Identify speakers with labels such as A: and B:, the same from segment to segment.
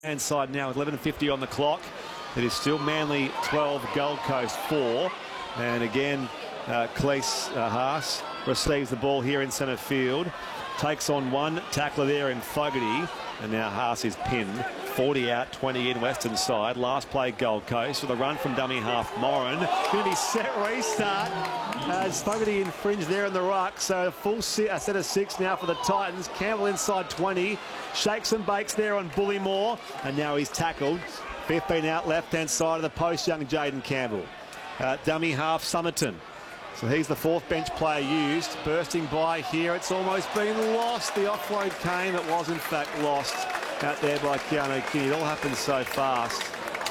A: Hand side now with 11:50 on the clock. It is still Manly 12, Gold Coast 4. And again, Cleese Haas receives the ball here in centre field. Takes on one tackler there in Fogarty. And now Haas is pinned. 40 out, 20 in, western side. Last play Gold Coast with a run from dummy half Moran. Going to be set restart as Fogarty infringed there in the ruck. So a full set of 6 now for the Titans. Campbell inside 20. Shakes and bakes there on Bullymore. And now he's tackled. 15 out, left-hand side of the post, young Jaden Campbell. Dummy half Somerton. So he's the 4th bench player used. Bursting by here. It's almost been lost. The offload came. It was in fact lost out there by Keanu Kinney. It all happened so fast.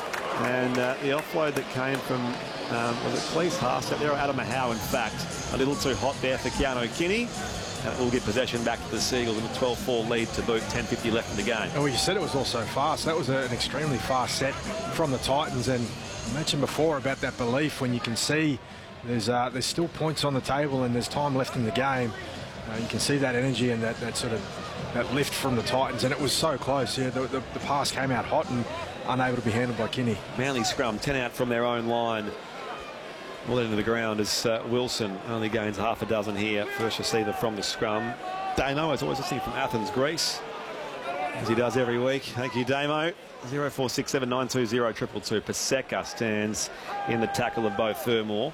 A: And the offload that came from, was it Cleese Haas out there, or Adam Howe in fact. A little too hot there for Keanu Kinney. And we'll get possession back to the Seagulls with a 12-4 lead to boot, 10:50 left in the game.
B: Well, you said it was also fast. That was an extremely fast set from the Titans. And I mentioned before about that belief when you can see there's still points on the table and there's time left in the game. You can see that energy and that sort of that lift from the Titans, and it was so close. Yeah, the pass came out hot and unable to be handled by Kinney.
A: Manly scrum 10 out from their own line. Well into the ground as Wilson only gains half a dozen here. First receiver from the scrum. Damo is always listening from Athens, Greece, as he does every week. Thank you, Damo. 0467 920 222. Paseka stands in the tackle of Beau Fermor.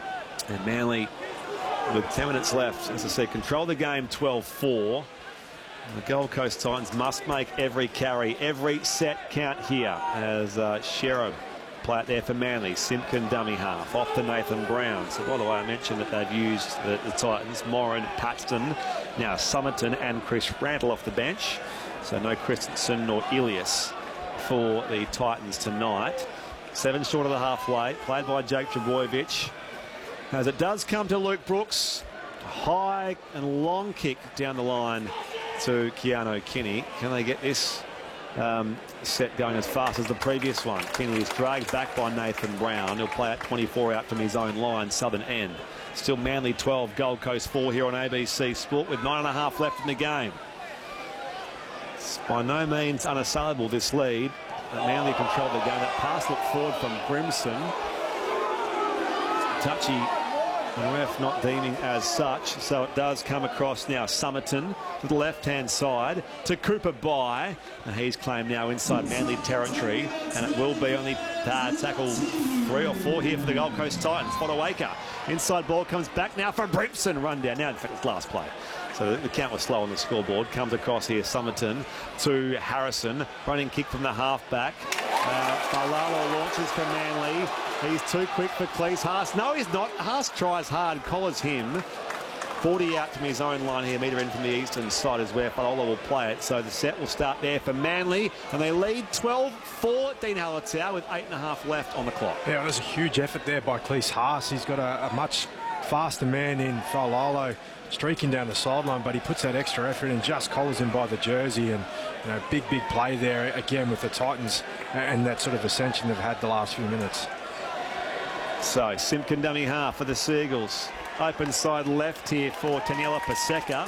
A: And Manly, with 10 minutes left, as I said, control the game 12-4. The Gold Coast Titans must make every carry, every set count here as Sherrow play it there for Manly. Simpkin dummy half off to Nathan Brown. So by the way, I mentioned that they've used the Titans, Moran, Paxton, now Somerton and Chris Randall off the bench. So no Christensen nor Ilias for the Titans tonight. 7 short of the halfway, played by Jake Trbojevic. As it does come to Luke Brooks, a high and long kick down the line to Keanu Kinney. Can they get this set going as fast as the previous one? Kinney is dragged back by Nathan Brown. He'll play at 24 out from his own line, southern end. Still Manly 12, Gold Coast 4 here on ABC Sport with 9.5 left in the game. It's by no means unassailable, this lead. But Manly control the game. That pass looked forward from Grimson. Touchy, the ref not deeming as such, so it does come across now. Somerton to the left-hand side to Cooper Bye, and he's claimed now inside Manly territory, and it will be only tackle 3 or 4 here for the Gold Coast Titans. Fodawaker, inside ball comes back now from Brimson, run down now. In fact, it's last play. So the count was slow on the scoreboard. Comes across here, Somerton to Harrison. Running kick from the halfback. Falalo launches for Manly. He's too quick for Cleese Haas. No, he's not. Haas tries hard, collars him. 40 out from his own line here, metre in from the eastern side is where Falalo will play it. So the set will start there for Manly, and they lead 12-4. Dean Hallertau with 8.5 left on the clock.
B: Yeah, well, there's a huge effort there by Cleese Haas. He's got a much faster man in Falalo streaking down the sideline, but he puts that extra effort in and just collars him by the jersey. And big play there again with the Titans and that sort of ascension they've had the last few minutes.
A: So Simpkin dummy half for the Seagulls. Open side left here for Taniela Paseka.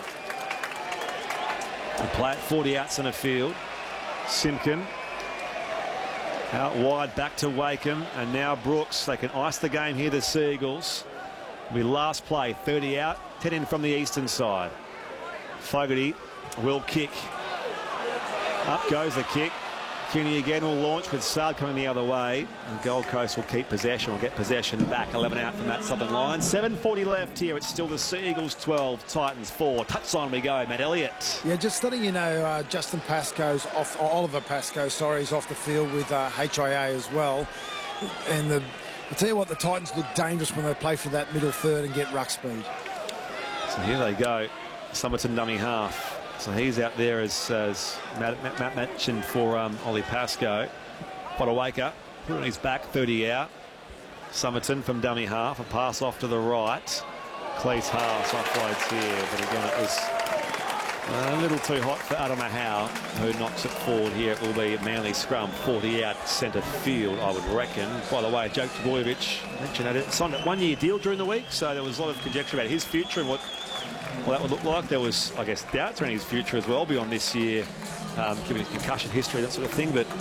A: And play it 40 out centre field. Simpkin out wide back to Wakeham, and now Brooks. They can ice the game here, the Seagulls. We last play 30 out, 10 in from the eastern side. Fogarty will kick. Up goes the kick. Kinney again will launch with Sard coming the other way. And Gold Coast will keep possession, will get possession back. 11 out from that southern line. 7:40 left here. It's still the Seagulls 12, Titans 4. Touchline we go, Matt Elliott.
C: Yeah, just letting you know, Justin Pascoe's off, Oliver Pascoe, sorry, is off the field with HIA as well. And I'll tell you what, the Titans look dangerous when they play for that middle third and get ruck speed.
A: So here they go. Somerton dummy half. So he's out there as Matt mentioned for Ollie Pascoe. Fodawaker put on his back, 30 out. Somerton from dummy half. A pass off to the right. Cleese Haas offloads here, but again it was a little too hot for Adam Howe, who knocks it forward here. It will be Manly scrum, 40 out centre field, I would reckon. By the way, Jake Trbojevic mentioned that it signed a 1-year deal during the week, so there was a lot of conjecture about his future and what that would look like. There was, I guess, doubts around his future as well beyond this year, given his concussion history, that sort of thing. But